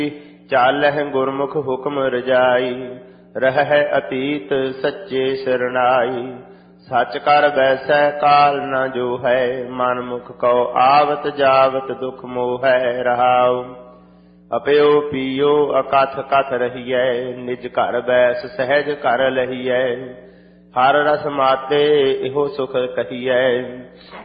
ਚਾਲਹਿ ਗੁਰਮੁਖ ਹੁਕਮ ਰਜਾਈ, ਰਹਿ ਅਤੀਤ ਸੱਚੇ ਸਰਣਾਈ। ਸੱਚ ਕਰ ਬੈਸੈ ਕਾਲ ਨ ਜੋ ਹੈ, ਮਨ ਮੁਖ ਕਉ ਆਵਤ ਜਾਵਤ ਦੁਖ ਮੋਹੈ। ਰਹਾਉ ਅਪਿਓ ਪੀਓ ਅਕਥ ਕਥ ਰਹੀਐ, ਨਿਜ ਘਰ ਬੈਸ ਸਹਿਜ ਘਰ ਲਹੀਐ। ਹਰ ਰਸ ਮਾਤੇ ਇਹੋ ਸੁਖ ਕਹੀਐ,